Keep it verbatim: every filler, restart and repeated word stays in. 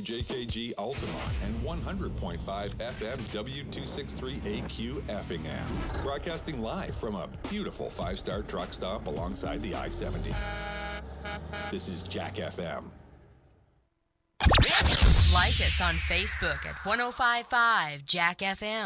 J K G Altamont and one hundred point five F M W two sixty-three A Q Effingham. Broadcasting live from a beautiful five-star truck stop alongside the I seventy. This is Jack F M. Like us on Facebook at one oh five point five Jack F M.